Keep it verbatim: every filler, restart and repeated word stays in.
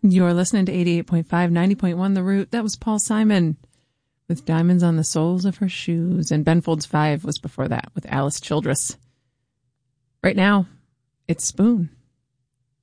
You're listening to eighty-eight point five, ninety point one The Root. That was Paul Simon with Diamonds on the Soles of Her Shoes. And Ben Folds five was before that with Alice Childress. Right now, it's Spoon.